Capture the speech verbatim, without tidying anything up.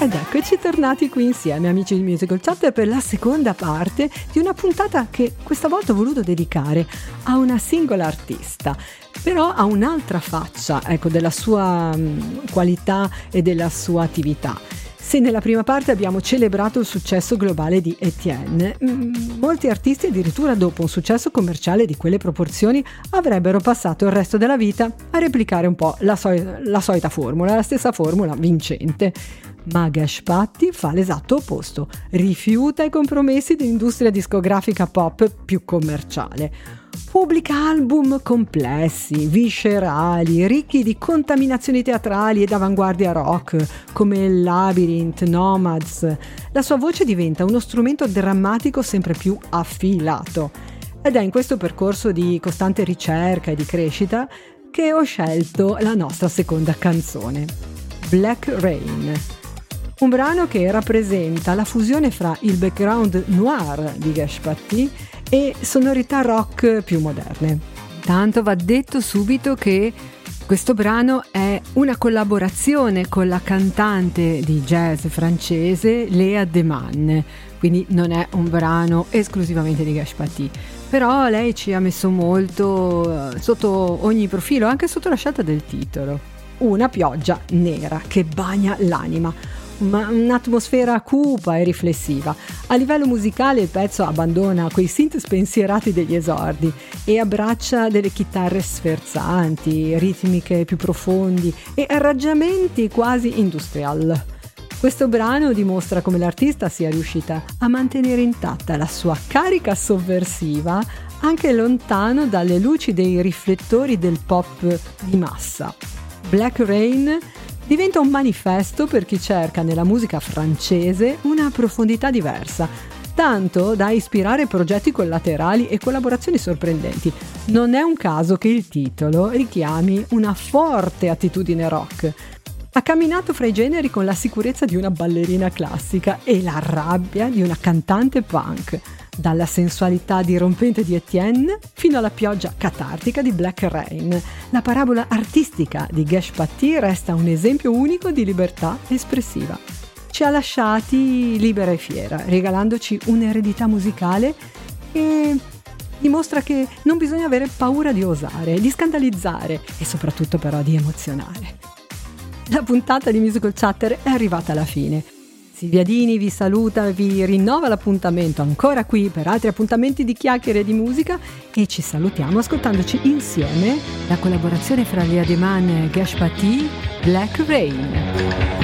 Ed eccoci tornati qui insieme, amici di Musical Chatter, per la seconda parte di una puntata che questa volta ho voluto dedicare a una singola artista, però ha un'altra faccia, ecco, della sua um, qualità e della sua attività. Se nella prima parte abbiamo celebrato il successo globale di Etienne, m- molti artisti addirittura dopo un successo commerciale di quelle proporzioni avrebbero passato il resto della vita a replicare un po' la, so- la solita formula, la stessa formula vincente. Ma Gash Patti fa l'esatto opposto, rifiuta i compromessi dell'industria discografica pop più commerciale. Pubblica album complessi, viscerali, ricchi di contaminazioni teatrali ed avanguardia rock, come Labyrinth, Nomads. La sua voce diventa uno strumento drammatico sempre più affilato. Ed è in questo percorso di costante ricerca e di crescita che ho scelto la nostra seconda canzone, Black Rain. Un brano che rappresenta la fusione fra il background noir di Gash Patti e sonorità rock più moderne. Tanto va detto subito che questo brano è una collaborazione con la cantante di jazz francese Léa Deman, quindi non è un brano esclusivamente di Gash Patti. Però lei ci ha messo molto sotto ogni profilo, anche sotto la scelta del titolo. Una pioggia nera che bagna l'anima. Ma un'atmosfera cupa e riflessiva. A livello musicale il pezzo abbandona quei synth spensierati degli esordi e abbraccia delle chitarre sferzanti, ritmiche più profondi e arrangiamenti quasi industrial. Questo brano dimostra come l'artista sia riuscita a mantenere intatta la sua carica sovversiva anche lontano dalle luci dei riflettori del pop di massa. Black Rain diventa un manifesto per chi cerca nella musica francese una profondità diversa, tanto da ispirare progetti collaterali e collaborazioni sorprendenti. Non è un caso che il titolo richiami una forte attitudine rock. Ha camminato fra i generi con la sicurezza di una ballerina classica e la rabbia di una cantante punk, dalla sensualità dirompente di Etienne fino alla pioggia catartica di Black Rain. La parabola artistica di Gash Patti resta un esempio unico di libertà espressiva. Ci ha lasciati libera e fiera, regalandoci un'eredità musicale che dimostra che non bisogna avere paura di osare, di scandalizzare e soprattutto però di emozionare. La puntata di Musical Chatter è arrivata alla fine. Silvia Dini vi saluta, vi rinnova l'appuntamento ancora qui per altri appuntamenti di chiacchiere di musica e ci salutiamo ascoltandoci insieme la collaborazione fra Léa Deman e Gash Patti, Black Rain.